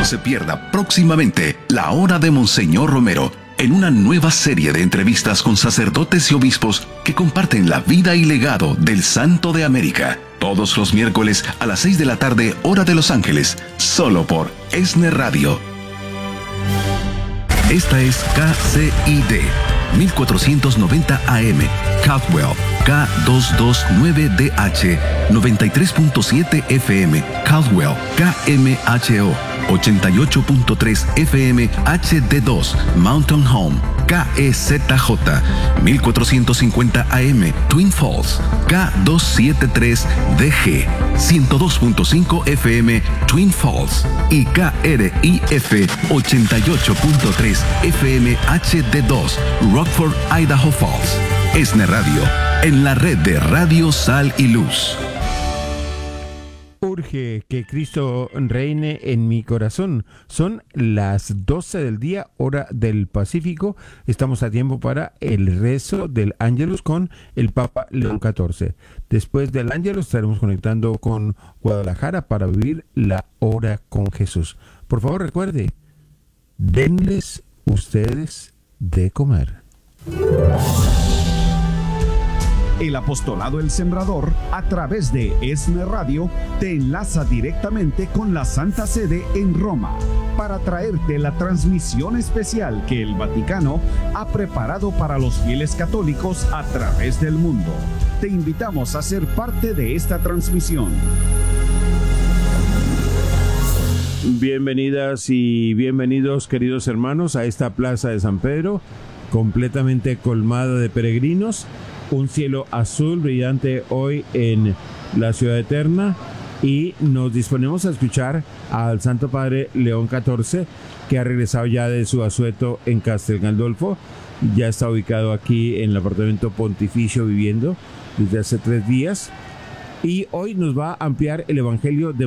No se pierda próximamente La Hora de Monseñor Romero, en una nueva serie de entrevistas con sacerdotes y obispos que comparten la vida y legado del Santo de América. Todos los miércoles a las 6 de la tarde, hora de Los Ángeles, solo por ESNE Radio. Esta es KCID 1490 AM, Caldwell, K229DH, 93.7 FM, Caldwell, KMHO, 88.3 FM, HD2, Mountain Home, KEZJ, 1450 AM, Twin Falls, K273DG, 102.5 FM, Twin Falls, y KRIF, 88.3 FM, HD2, Rockford, Idaho Falls. ESNE Radio, en la red de Radio Sal y Luz. Urge que Cristo reine en mi corazón. Son las 12 del día, hora del Pacífico. Estamos a tiempo para el rezo del Ángelus con el Papa León XIV. Después del Ángelus estaremos conectando con Guadalajara para vivir la hora con Jesús. Por favor, recuerde, denles ustedes de comer. El Apostolado El Sembrador, a través de ESNE Radio, te enlaza directamente con la Santa Sede en Roma para traerte la transmisión especial que el Vaticano ha preparado para los fieles católicos a través del mundo. Te invitamos a ser parte de esta transmisión. Bienvenidas y bienvenidos, queridos hermanos, a esta plaza de San Pedro, completamente colmada de peregrinos. Un cielo azul brillante hoy en la Ciudad Eterna, y nos disponemos a escuchar al Santo Padre León XIV, que ha regresado ya de su asueto en Castel Gandolfo. Ya está ubicado aquí en el apartamento pontificio viviendo desde hace 3 días, y hoy nos va a ampliar el Evangelio de